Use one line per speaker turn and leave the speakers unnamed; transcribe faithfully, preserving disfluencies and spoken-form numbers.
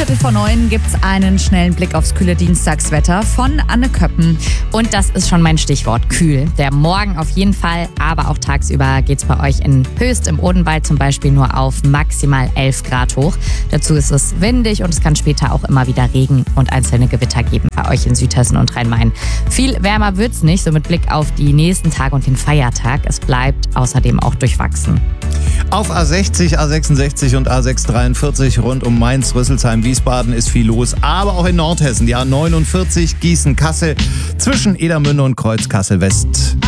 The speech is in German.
Viertel vor neun gibt's einen schnellen Blick aufs kühle Dienstagswetter von Anne Köppen.
Und das ist schon mein Stichwort, kühl. Der Morgen auf jeden Fall, aber auch tagsüber geht's bei euch in Höchst im Odenwald zum Beispiel nur auf maximal elf Grad hoch. Dazu ist es windig und es kann später auch immer wieder Regen und einzelne Gewitter geben bei euch in Südhessen und Rhein-Main. Viel wärmer wird's nicht, so mit Blick auf die nächsten Tage und den Feiertag. Es bleibt außerdem auch durchwachsen.
Auf A sechzig, A sechsundsechzig und A sechshundertdreiundvierzig rund um Mainz, Rüsselsheim, Wiesbaden ist viel los. Aber auch in Nordhessen, die A neunundvierzig Gießen-Kassel zwischen Edermünde und Kreuz Kassel-West.